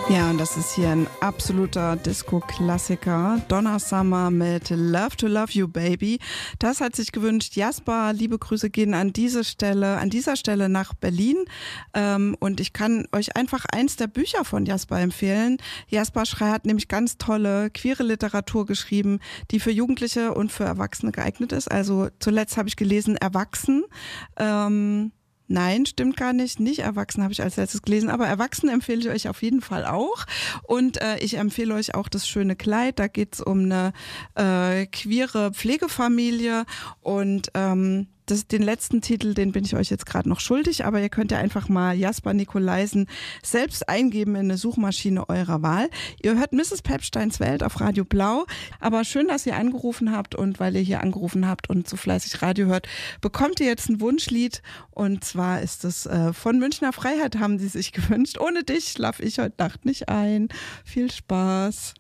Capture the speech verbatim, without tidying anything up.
Ja, und das ist hier ein absoluter Disco-Klassiker. Donna Summer mit Love to Love You Baby. Das hat sich gewünscht Jasper. Liebe Grüße gehen an diese Stelle, an dieser Stelle nach Berlin. Ähm, und ich kann euch einfach eins der Bücher von Jasper empfehlen. Jasper Schrey hat nämlich ganz tolle queere Literatur geschrieben, die für Jugendliche und für Erwachsene geeignet ist. Also zuletzt habe ich gelesen Erwachsen. Ähm, Nein, stimmt gar nicht. Nicht Erwachsene habe ich als letztes gelesen, aber Erwachsene empfehle ich euch auf jeden Fall auch. Und äh, ich empfehle euch auch Das schöne Kleid. Da geht es um eine äh, queere Pflegefamilie und ähm, das, den letzten Titel, den bin ich euch jetzt gerade noch schuldig, aber ihr könnt ja einfach mal Jasper Nikolaisen selbst eingeben in eine Suchmaschine eurer Wahl. Ihr hört Misses Pepsteins Welt auf Radio Blau, aber schön, dass ihr angerufen habt und weil ihr hier angerufen habt und so fleißig Radio hört, bekommt ihr jetzt ein Wunschlied und zwar ist es äh, von Münchner Freiheit haben sie sich gewünscht. Ohne dich schlaf ich heute Nacht nicht ein. Viel Spaß.